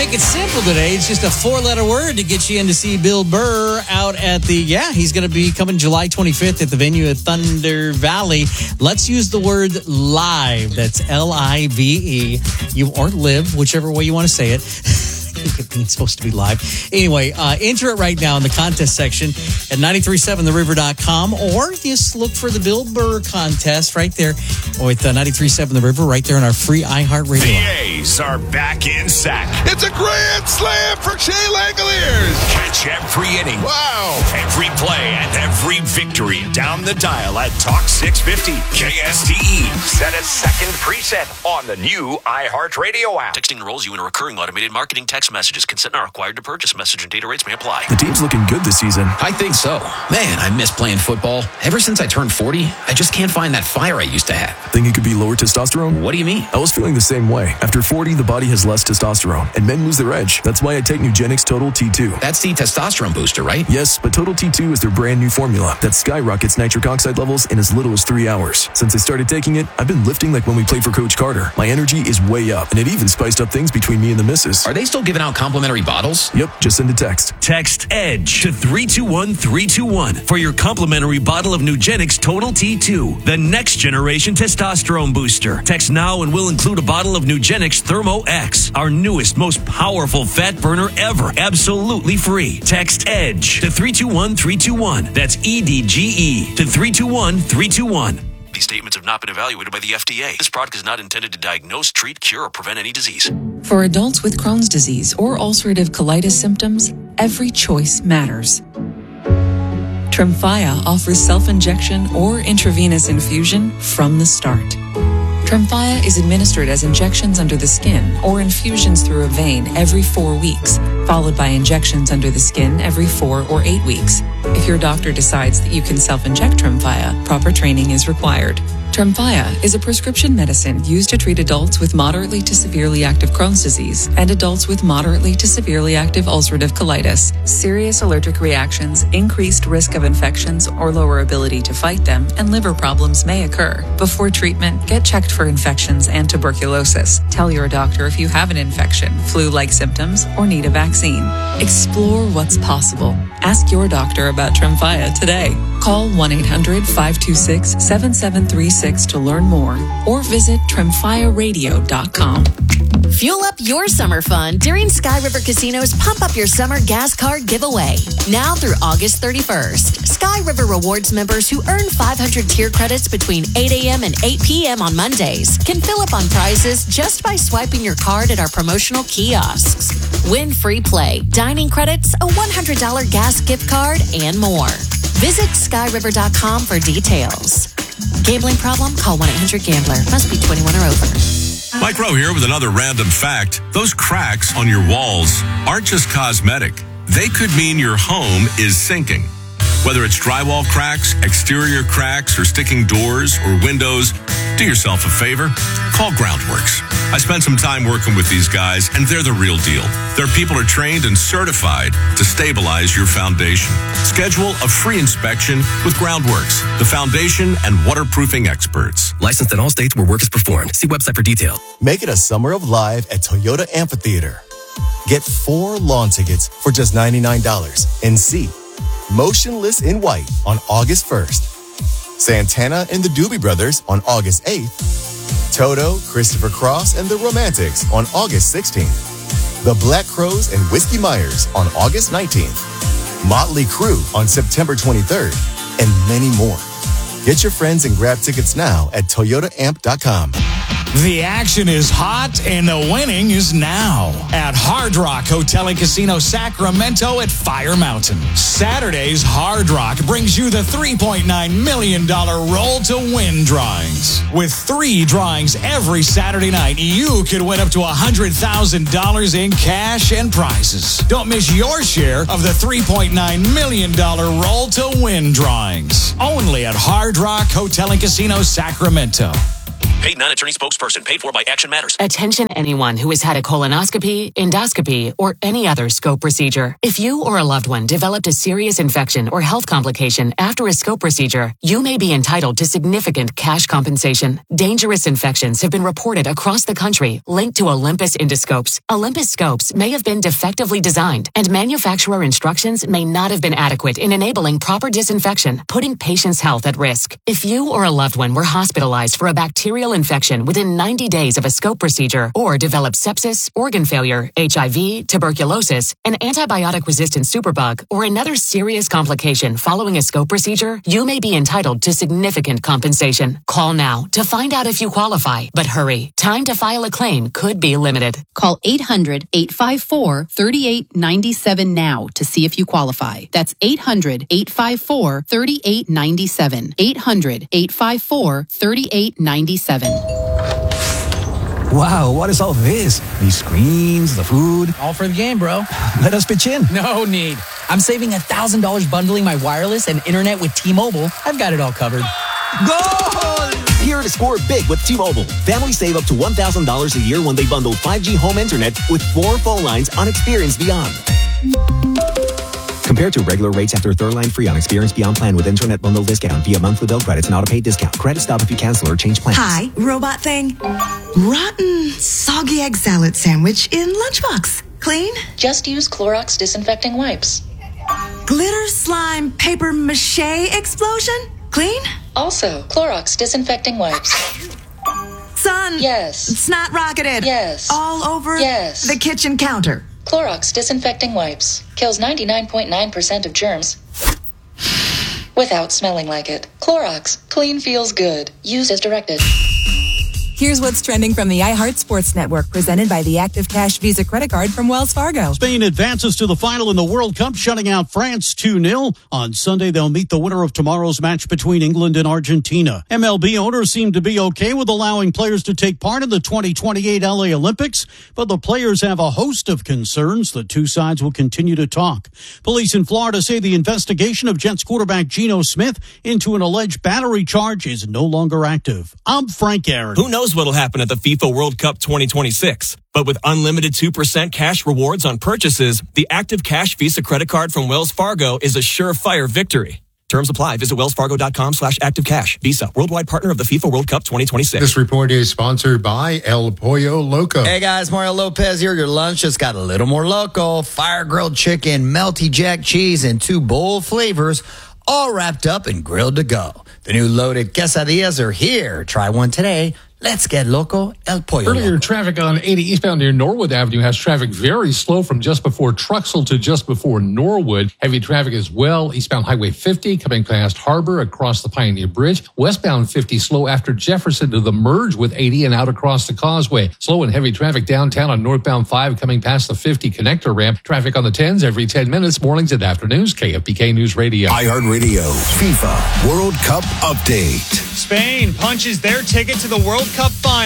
make it simple today. It's just a 4-letter word to get you in to see Bill Burr out at he's going to be coming July 25th at the venue at Thunder Valley. Let's use the word live. That's L-I-V-E. Or live, whichever way you want to say it. It's supposed to be live. Anyway, enter it right now in the contest section at 937theriver.com, or just look for the Bill Burr contest right there with 93.7 The River right there in our free iHeartRadio. The A's are back in sack. It's a grand slam for Shea Langoliers. Catch every inning. Wow. Every play and every victory down the dial at Talk 650 KSTE. Set a second preset on the new iHeartRadio app. Texting enrolls you in a recurring automated marketing text messages. Consent not required to purchase. Message and data rates may apply. The team's looking good this season. I think so. Man, I miss playing football. Ever since I turned 40, I just can't find that fire I used to have. Think it could be lower testosterone? What do you mean? I was feeling the same way. After 40, the body has less testosterone, and men lose their edge. That's why I take Nugenix Total T2. That's the testosterone booster, right? Yes, but Total T2 is their brand new formula that skyrockets nitric oxide levels in as little as 3 hours. Since I started taking it, I've been lifting like when we played for Coach Carter. My energy is way up, and it even spiced up things between me and the missus. Are they still giving out complimentary bottles? Yep, just send a text. Text EDGE to 321-321 for your complimentary bottle of Nugenix Total T2, the next generation testosterone booster. Text now and we'll include a bottle of Nugenix Thermo X, our newest, most powerful fat burner ever, absolutely free. Text EDGE to 321-321. That's EDGE to 321-321. These statements have not been evaluated by the FDA. This product is not intended to diagnose, treat, cure, or prevent any disease. For adults with Crohn's disease or ulcerative colitis symptoms, every choice matters. Tremfya offers self-injection or intravenous infusion from the start. Tremfya is administered as injections under the skin or infusions through a vein every 4 weeks, followed by injections under the skin every 4 or 8 weeks. If your doctor decides that you can self-inject Tremfya, proper training is required. Tremfya is a prescription medicine used to treat adults with moderately to severely active Crohn's disease and adults with moderately to severely active ulcerative colitis. Serious allergic reactions, increased risk of infections or lower ability to fight them, and liver problems may occur. Before treatment, get checked for infections and tuberculosis. Tell your doctor if you have an infection, flu-like symptoms, or need a vaccine. Explore what's possible. Ask your doctor about Tremfya today. Call 1-800-526-7736 to learn more or visit TremfyaRadio.com. Fuel up your summer fun during Sky River Casino's Pump Up Your Summer Gas Card Giveaway. Now through August 31st, Sky River Rewards members who earn 500 tier credits between 8 a.m. and 8 p.m. on Mondays can fill up on prizes just by swiping your card at our promotional kiosks. Win free play, dining credits, a $100 gas gift card, and more. Visit SkyRiver.com for details. Gambling problem? Call 1-800-GAMBLER. Must be 21 or over. Mike Rowe here with another random fact. Those cracks on your walls aren't just cosmetic. They could mean your home is sinking. Whether it's drywall cracks, exterior cracks, or sticking doors or windows, do yourself a favor. Call Groundworks. I spent some time working with these guys, and they're the real deal. Their people are trained and certified to stabilize your foundation. Schedule a free inspection with Groundworks, the foundation and waterproofing experts. Licensed in all states where work is performed. See website for detail. Make it a summer of live at Toyota Amphitheater. Get 4 lawn tickets for just $99 and see Motionless in White on August 1st. Santana and the Doobie Brothers on August 8th. Toto, Christopher Cross, and the Romantics on August 16th. The Black Crowes and Whiskey Myers on August 19th. Motley Crue on September 23rd. And many more. Get your friends and grab tickets now at ToyotaAmp.com. The action is hot and the winning is now at Hard Rock Hotel and Casino Sacramento at Fire Mountain. Saturday's Hard Rock brings you the $3.9 million Roll to Win drawings. With 3 drawings every Saturday night, you could win up to $100,000 in cash and prizes. Don't miss your share of the $3.9 million Roll to Win drawings. Only at Hard Rock Hotel and Casino Sacramento. Paid non-attorney spokesperson. Paid for by Action Matters. Attention anyone who has had a colonoscopy, endoscopy, or any other scope procedure. If you or a loved one developed a serious infection or health complication after a scope procedure, you may be entitled to significant cash compensation. Dangerous infections have been reported across the country linked to Olympus endoscopes. Olympus scopes may have been defectively designed, and manufacturer instructions may not have been adequate in enabling proper disinfection, putting patients' health at risk. If you or a loved one were hospitalized for a bacterial infection within 90 days of a scope procedure or developed sepsis, organ failure, HIV, tuberculosis, an antibiotic-resistant superbug, or another serious complication following a scope procedure, you may be entitled to significant compensation. Call now to find out if you qualify, but hurry. Time to file a claim could be limited. Call 800-854-3897 now to see if you qualify. That's 800-854-3897. 800-854-3897. Wow, what is all this? These screens, the food. All for the game, bro. Let us pitch in. No need. I'm saving $1,000 bundling my wireless and internet with T-Mobile. I've got it all covered. Goal! Here to score big with T-Mobile. Families save up to $1,000 a year when they bundle 5G home internet with 4 phone lines on Experience Beyond. Compared to regular rates after third line free on Experience Beyond plan with internet bundle discount via monthly bill credits and auto-pay discount. Credit stop if you cancel or change plans. Hi, robot thing. Rotten, soggy egg salad sandwich in lunchbox. Clean? Just use Clorox disinfecting wipes. Glitter slime paper mache explosion? Clean? Also, Clorox disinfecting wipes. Son. Yes. Snot rocketed. Yes. All over yes. the kitchen counter. Clorox disinfecting wipes. Kills 99.9% of germs without smelling like it. Clorox. Clean feels good. Use as directed. Here's what's trending from the iHeart Sports Network, presented by the Active Cash Visa credit card from Wells Fargo. Spain advances to the final in the World Cup, shutting out France 2-0. On Sunday, they'll meet the winner of tomorrow's match between England and Argentina. MLB owners seem to be okay with allowing players to take part in the 2028 LA Olympics, but the players have a host of concerns. The two sides will continue to talk. Police in Florida say the investigation of Jets quarterback Geno Smith into an alleged battery charge is no longer active. I'm Frank Aaron. Who knows what'll happen at the FIFA World Cup 2026? But with unlimited 2% cash rewards on purchases, the Active Cash Visa credit card from Wells Fargo is a surefire victory. Terms apply. Visit wellsfargo.com/activecash. Visa, worldwide partner of the FIFA World Cup 2026. This report is sponsored by El Pollo Loco. Hey guys, Mario Lopez here. Your lunch just got a little more loco. Fire grilled chicken, melty jack cheese, and 2 bold flavors, all wrapped up and grilled to go. The new loaded quesadillas are here. Try one today. Let's get loco, El Pollo. Earlier, traffic on 80 eastbound near Norwood Avenue has traffic very slow from just before Truxell to just before Norwood. Heavy traffic as well. Eastbound Highway 50 coming past Harbor across the Pioneer Bridge. Westbound 50 slow after Jefferson to the merge with 80 and out across the Causeway. Slow and heavy traffic downtown on northbound 5 coming past the 50 connector ramp. Traffic on the 10s every 10 minutes, mornings and afternoons. KFBK News Radio. iHeart Radio. FIFA World Cup update. Spain punches their ticket to the World Cup final.